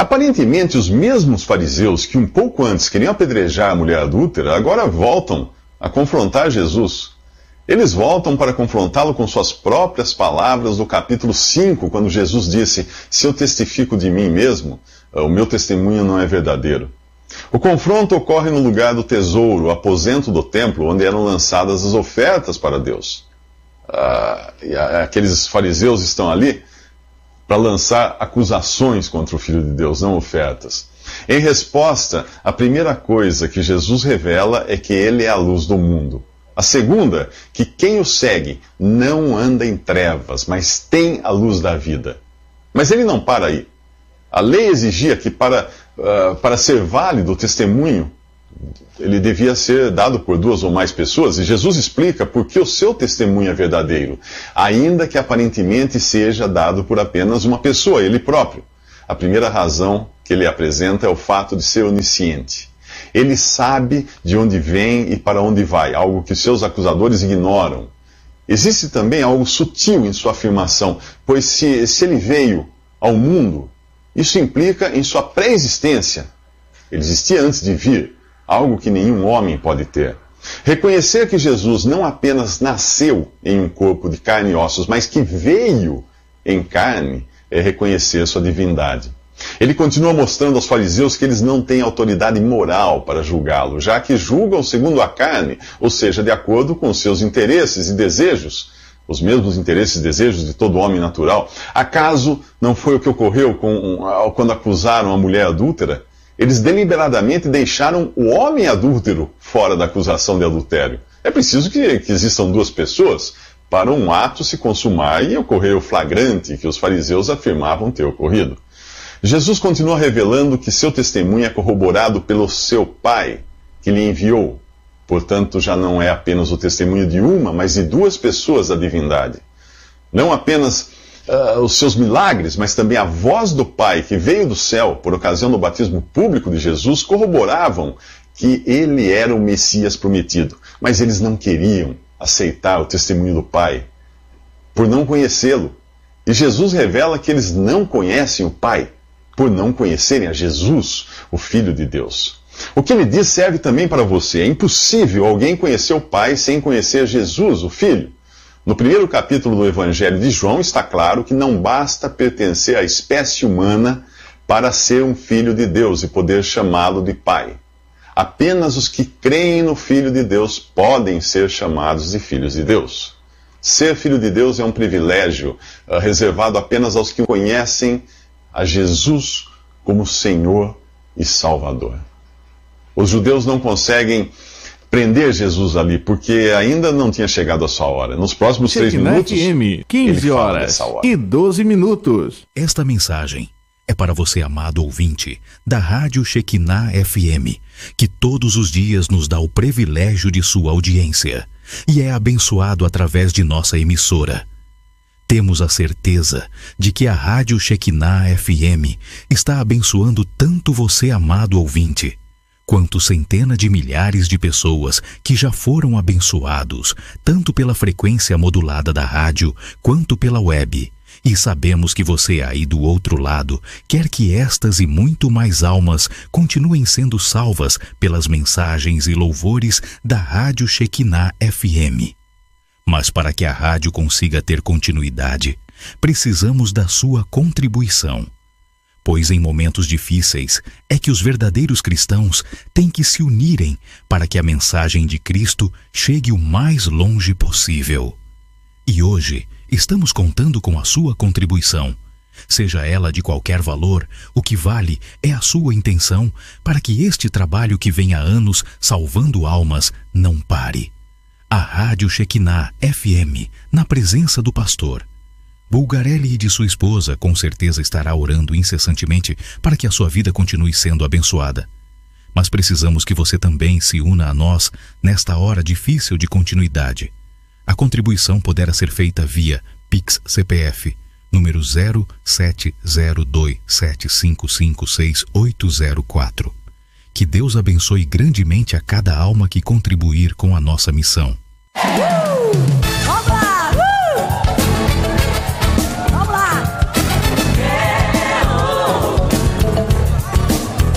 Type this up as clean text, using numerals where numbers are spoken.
Aparentemente, os mesmos fariseus que um pouco antes queriam apedrejar a mulher adúltera, agora voltam a confrontar Jesus. Eles voltam para confrontá-lo com suas próprias palavras do capítulo 5, quando Jesus disse: se eu testifico de mim mesmo, o meu testemunho não é verdadeiro. O confronto ocorre no lugar do tesouro, o aposento do templo, onde eram lançadas as ofertas para Deus. Aqueles fariseus estão ali para lançar acusações contra o Filho de Deus, não ofertas. Em resposta, a primeira coisa que Jesus revela é que ele é a luz do mundo. A segunda, que quem o segue não anda em trevas, mas tem a luz da vida. Mas ele não para aí. A lei exigia que para ser válido o testemunho, ele devia ser dado por 2 ou mais pessoas, e Jesus explica por que o seu testemunho é verdadeiro, ainda que aparentemente seja dado por apenas uma pessoa, ele próprio. A primeira razão que ele apresenta é o fato de ser onisciente. Ele sabe de onde vem e para onde vai, algo que seus acusadores ignoram. Existe também algo sutil em sua afirmação, pois se ele veio ao mundo, isso implica em sua pré-existência. Ele existia antes de vir, algo que nenhum homem pode ter. Reconhecer que Jesus não apenas nasceu em um corpo de carne e ossos, mas que veio em carne, é reconhecer sua divindade. Ele continua mostrando aos fariseus que eles não têm autoridade moral para julgá-lo, já que julgam segundo a carne, ou seja, de acordo com os seus interesses e desejos, os mesmos interesses e desejos de todo homem natural. Acaso não foi o que ocorreu quando acusaram a mulher adúltera? Eles deliberadamente deixaram o homem adúltero fora da acusação de adultério. É preciso que existam 2 pessoas para um ato se consumar e ocorrer o flagrante que os fariseus afirmavam ter ocorrido. Jesus continua revelando que seu testemunho é corroborado pelo seu Pai, que lhe enviou. Portanto, já não é apenas o testemunho de uma, mas de 2 pessoas da divindade. Não apenas os seus milagres, mas também a voz do Pai, que veio do céu por ocasião do batismo público de Jesus, corroboravam que ele era o Messias prometido. Mas eles não queriam aceitar o testemunho do Pai, por não conhecê-lo. E Jesus revela que eles não conhecem o Pai, por não conhecerem a Jesus, o Filho de Deus. O que ele diz serve também para você. É impossível alguém conhecer o Pai sem conhecer Jesus, o Filho. No primeiro capítulo do Evangelho de João está claro que não basta pertencer à espécie humana para ser um filho de Deus e poder chamá-lo de Pai. Apenas os que creem no Filho de Deus podem ser chamados de filhos de Deus. Ser filho de Deus é um privilégio reservado apenas aos que conhecem a Jesus como Senhor e Salvador. Os judeus não conseguem prender Jesus ali, porque ainda não tinha chegado a sua hora. Nos próximos 3 minutos, FM, 15 horas e 12 minutos. Esta mensagem é para você, amado ouvinte, da Rádio Shekinah FM, que todos os dias nos dá o privilégio de sua audiência e é abençoado através de nossa emissora. Temos a certeza de que a Rádio Shekinah FM está abençoando tanto você, amado ouvinte, quanto centenas de milhares de pessoas que já foram abençoados, tanto pela frequência modulada da rádio, quanto pela web. E sabemos que você aí do outro lado quer que estas e muito mais almas continuem sendo salvas pelas mensagens e louvores da Rádio Shekinah FM. Mas para que a rádio consiga ter continuidade, precisamos da sua contribuição. Pois em momentos difíceis é que os verdadeiros cristãos têm que se unirem para que a mensagem de Cristo chegue o mais longe possível. E hoje estamos contando com a sua contribuição. Seja ela de qualquer valor, o que vale é a sua intenção para que este trabalho que vem há anos salvando almas não pare. A Rádio Shekinah FM, na presença do pastor Bulgarelli e de sua esposa, com certeza estará orando incessantemente para que a sua vida continue sendo abençoada. Mas precisamos que você também se una a nós nesta hora difícil de continuidade. A contribuição poderá ser feita via Pix CPF, número 070275568804. Que Deus abençoe grandemente a cada alma que contribuir com a nossa missão.